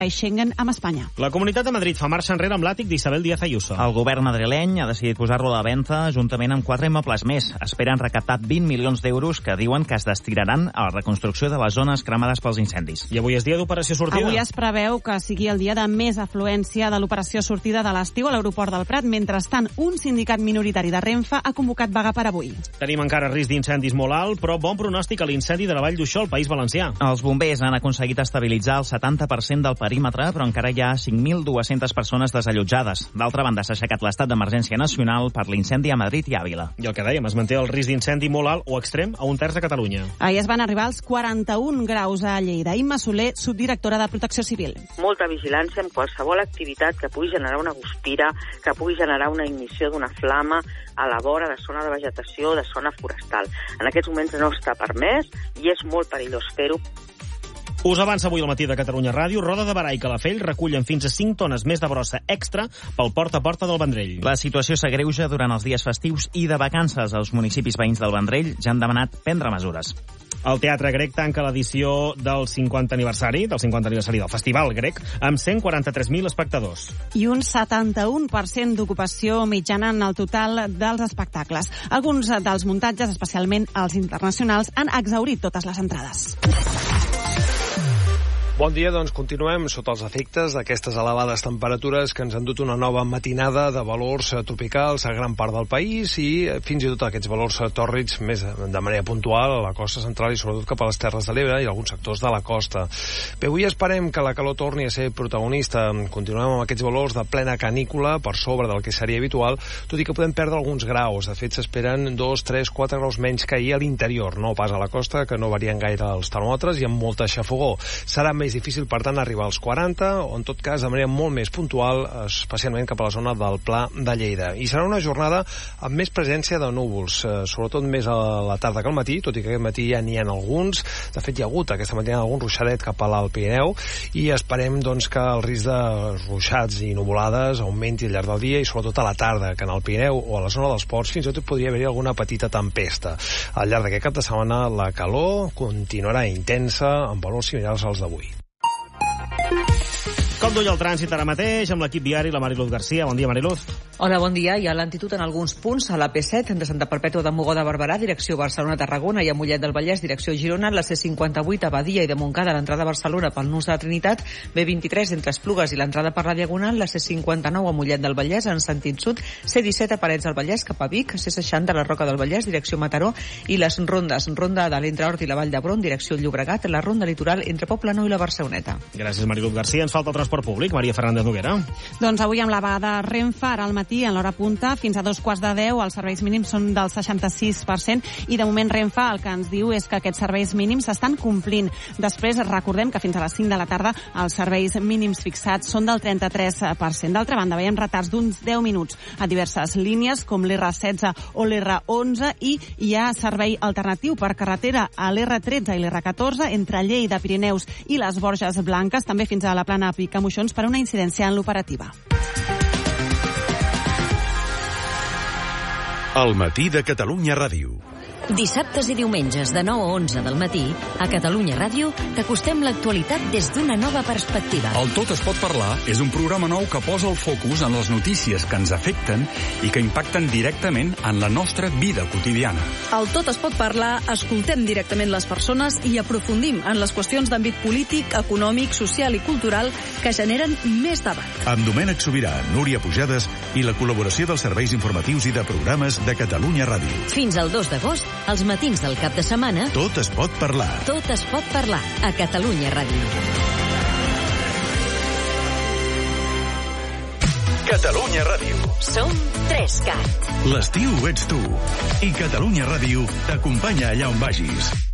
Schengen amb Espanya. La Comunitat de Madrid fa marxa enrere amb l'àtic d'Isabel Díaz Ayuso. El govern madrileny ha decidit posar-lo a la venda juntament amb 4 immobles més. Esperen recaptar 20 milions d'euros que diuen que es destinaran a la reconstrucció de les zones cremades pels incendis. I avui és dia d'operació sortida. Avui es preveu que sigui el dia de més afluència de l'operació sortida de l'estiu a l'aeroport del Prat. Mentrestant, un sindicat minoritari de Renfe ha convocat vaga per avui. Tenim encara risc d'incendis molt alt, però bon pronòstic a l'incendi de la Vall d'Uixó, al País Valencià. Els bombers han aconseguit estabilitzar el 70% del perímetre, però encara hi ha 5.200 persones desallotjades. D'altra banda, s'ha aixecat l'estat d'emergència nacional per l'incendi a Madrid i Àvila. I el que dèiem, es manté el risc d'incendi molt alt o extrem a un terç de Catalunya. Ahir es van arribar als 41 graus a Lleida. Imma Soler, subdirectora de Protecció Civil. Molta vigilància en qualsevol activitat que pugui generar una guspira, que pugui generar una ignició d'una flama a la vora de zona de vegetació, de zona forestal. En aquests moments no està permès i és molt perillós fer-ho. Us avança avui al matí de Catalunya Ràdio. Roda de Barà i Calafell recullen fins a 5 tones més de brossa extra pel porta a porta del Vendrell. La situació s'agreuja durant els dies festius i de vacances. Els municipis veïns del Vendrell ja han demanat prendre mesures. El Teatre Grec tanca l'edició del 50 aniversari del Festival Grec amb 143.000 espectadors. I un 71% d'ocupació mitjana en el total dels espectacles. Alguns dels muntatges, especialment els internacionals, han exhaurit totes les entrades. Bon dia, doncs continuem sota els efectes d'aquestes elevades temperatures que ens han dut una nova matinada de valors tropicals a gran part del país i fins i tot aquests valors tòrrids més de manera puntual a la costa central i sobretot cap a les Terres de l'Ebre i alguns sectors de la costa. Bé, avui esperem que la calor torni a ser protagonista. Continuem amb aquests valors de plena canícula per sobre del que seria habitual, tot i que podem perdre alguns graus. De fet, s'esperen 2, 3, 4 graus menys que ahir a l'interior, no pas a la costa, que no varien gaire els termòmetres i amb molta xafogor. Serà més difícil, per tant, arribar als 40, o en tot cas de manera molt més puntual, especialment cap a la zona del Pla de Lleida. I serà una jornada amb més presència de núvols, sobretot més a la tarda que al matí, tot i que aquest matí ja n'hi ha alguns. De fet, hi ha hagut aquesta matinada algun ruixadet cap a l'Alt Pirineu i esperem doncs, que el risc de ruixats i nuvolades augmenti al llarg del dia i sobretot a la tarda, que en el Pirineu o a la zona dels ports fins i tot podria haver-hi alguna petita tempesta. Al llarg d'aquest cap de setmana la calor continuarà intensa amb valors similars als d'avui. Com duia el trànsit ara mateix amb l'equip viari, la Mariluz Garcia. Bon dia, Mariluz. Hola, bon dia. Hi ha lentitud en alguns punts a la P7 de Santa Perpètua de Mogoda a Barberà, direcció Barcelona-Tarragona, i a Mollet del Vallès, direcció Girona, la C58 a Badia i de Montcada, l'entrada a Barcelona pel nus de la Trinitat, B23 entre Esplugues i l'entrada per la Diagonal, la C59 a Mollet del Vallès en sentit sud, C17 a Parets del Vallès cap a Vic, C60 a la Roca del Vallès, direcció Mataró, i les rondes, ronda de l'Entre Hort i la Vall d'Hebron, direcció Llobregat, la ronda litoral entre Poblenou i la Barceloneta. Gràcies, Mariluz Garcia. Ens falta el transport públic. Maria Fernández Noguera. Doncs avui amb la vaga de Renfe, ara al matí, en l'hora punta, fins a 2:15, els serveis mínims són del 66% i de moment Renfe el que ens diu és que aquests serveis mínims s'estan complint. Després recordem que fins a les 5 de la tarda els serveis mínims fixats són del 33%. D'altra banda, veiem retards d'uns 10 minuts a diverses línies com l'R16 o l'R11 i hi ha servei alternatiu per carretera a l'R13 i l'R14 entre Lleida, Pirineus i les Borges Blanques, també fins a la plana Picamoixons per una incidència en l'operativa. El matí de Catalunya Ràdio. Dissabtes i diumenges de 9 a 11 del matí, a Catalunya Ràdio, t'acostem l'actualitat des d'una nova perspectiva. El Tot es pot parlar és un programa nou que posa el focus en les notícies que ens afecten i que impacten directament en la nostra vida quotidiana. Al Tot es pot parlar, escoltem directament les persones i aprofundim en les qüestions d'àmbit polític, econòmic, social i cultural que generen més debat. Amb Domènec Sobirà, Núria Pujades i la col·laboració dels serveis informatius i de programes de Catalunya Ràdio. Fins al 2 d'agost, als matins del cap de setmana, Tot es pot parlar. Tot es pot parlar, a Catalunya Ràdio. Catalunya Ràdio. Som 3CAT. L'estiu ets tu. I Catalunya Ràdio t'acompanya allà on vagis.